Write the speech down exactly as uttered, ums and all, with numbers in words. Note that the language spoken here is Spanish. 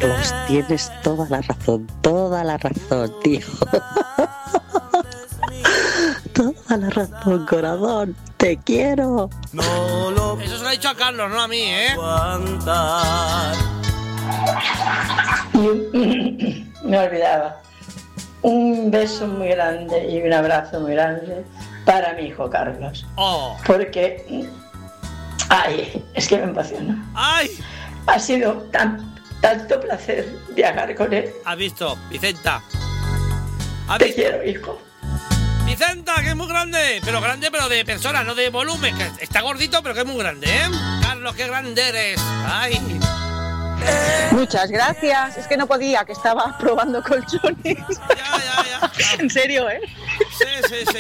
Carlos, tienes toda la razón, toda la razón, tío. Toda la razón, corazón. Te quiero. No lo Eso se lo ha dicho a Carlos, no a mí, ¿eh? aguantar. Me olvidaba. Un beso muy grande y un abrazo muy grande para mi hijo Carlos. Oh. Porque, ay, es que me emociona. ¡Ay! Ha sido tan, tanto placer viajar con él. ¿Has visto? Vicenta. ¿Has Te visto? quiero, hijo. Vicenta, que es muy grande. Pero grande, pero de persona, no de volumen. Que está gordito, pero que es muy grande, ¿eh? Carlos, qué grande eres. ¡Ay! Muchas gracias. Es que no podía, que estaba probando colchones. Ya, ya, ya. En serio, ¿eh? Sí, sí, sí.